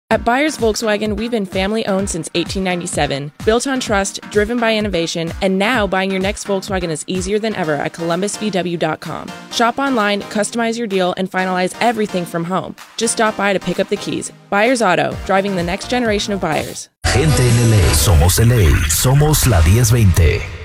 At Byers Volkswagen, we've been family-owned since 1897, built on trust, driven by innovation, and now buying your next Volkswagen is easier than ever at columbusvw.com. Shop online, customize your deal, and finalize everything from home. Just stop by to pick up the keys. Byers Auto, driving the next generation of buyers. Gente en LA, somos LA, somos la 1020.